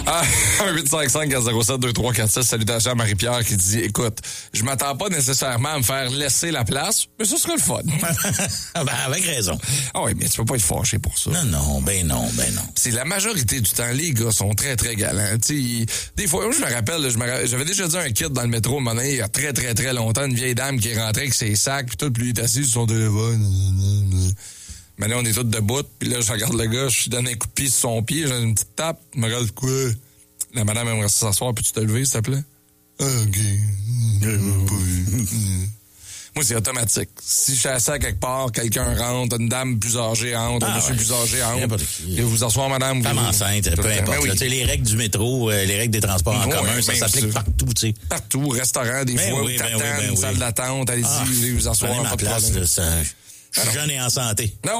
Ah, 855-07-2346, salutations à Marie-Pierre qui dit, écoute, je m'attends pas nécessairement à me faire laisser la place, mais ce serait le fun. Ben, avec raison. Ah oui, mais tu peux pas être fâché pour ça. Non. C'est la majorité du temps, les gars sont très, très galants. T'sais, des fois, moi, je me rappelle, j'avais déjà dit à un kid dans le métro, un moment donné, il y a très, très, très longtemps, une vieille dame qui est rentrée avec ses sacs, puis tout, puis lui est assis sur son téléphone. Mais là, on est tous debout, puis là, je regarde le gars, je lui donne un coup de pied sur son pied, j'ai une petite tape, il me regarde quoi? La madame aimerait s'asseoir, puis tu te lever, s'il te plaît? Ah, OK. Moi, c'est automatique. Si je suis assis à quelque part, quelqu'un rentre, une dame plus âgée entre, un monsieur plus âgé entre, et vous asseoir, madame. Femme enceinte, peu importe. Oui. Tu sais, les règles du métro, les règles des transports en commun, ça s'applique partout, tu sais. Partout, restaurant, des fois, où t'attends, une salle d'attente, allez-y, vous asseoir, prenez ma place, là, je suis jeune et en santé. Non,